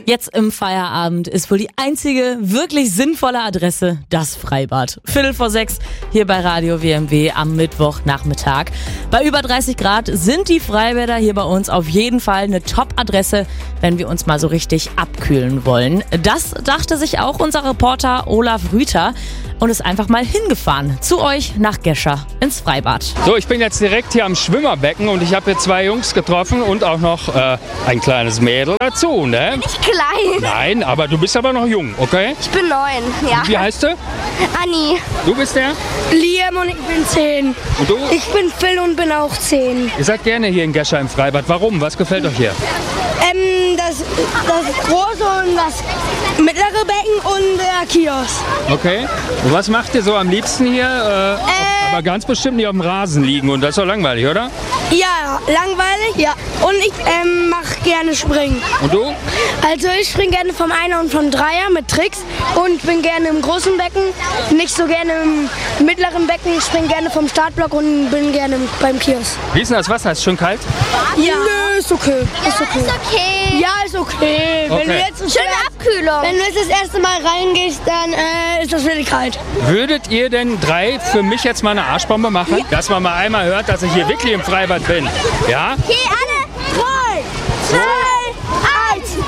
Jetzt im Feierabend ist wohl die einzige wirklich sinnvolle Adresse das Freibad. 5:45 hier bei Radio WMW am Mittwochnachmittag. Bei über 30 Grad sind die Freibäder hier bei uns auf jeden Fall eine Top-Adresse, wenn wir uns mal so richtig abkühlen wollen. Das dachte sich auch unser Reporter Olaf Rüther und ist einfach mal hingefahren zu euch nach Gescher ins Freibad. So, ich bin jetzt direkt hier am Schwimmerbecken und ich habe hier 2 Jungs getroffen und auch noch ein kleines Mädel dazu, ne? Nicht klein. Nein, aber du bist aber noch jung, okay? Ich bin 9, ja. Wie heißt du? Anni. Du bist der? Liam und ich bin 10. Und du? Ich bin Phil und bin auch 10. Ihr seid gerne hier in Gescher im Freibad. Warum? Was gefällt euch hier? Das große und das mittlere Becken und der Kiosk. Okay. Und was macht ihr so am liebsten hier? Aber ganz bestimmt nicht auf dem Rasen liegen und das ist doch langweilig, oder? Ja, langweilig. Ja. Und ich mache gerne Springen. Und du? Also ich springe gerne vom Einer und vom Dreier mit Tricks und bin gerne im großen Becken, nicht so gerne im mittleren Becken. Ich springe gerne vom Startblock und bin gerne beim Kiosk. Wie ist denn das Wasser? Ist schön kalt? Ja. Nö, ist okay. Ist okay. Ist okay. Ja, ist okay. Wenn du jetzt Schöne Abkühlung. Wenn du jetzt das erste Mal reingehst, dann ist das wirklich kalt. Würdet ihr denn 3 für mich jetzt mal eine Arschbombe machen? Dass man mal einmal hört, dass ich hier wirklich im Freibad bin. Ja? Okay, alle. 3, 2, 1.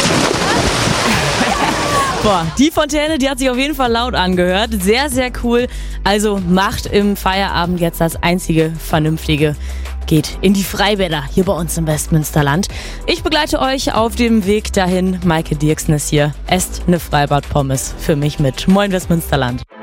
Boah, die Fontäne, die hat sich auf jeden Fall laut angehört. Sehr, sehr cool. Also macht im Feierabend jetzt das einzige Vernünftige. Geht in die Freibäder hier bei uns im Westmünsterland. Ich begleite euch auf dem Weg dahin. Maike Dirksnes hier. Esst eine Freibad-Pommes für mich mit. Moin Westmünsterland.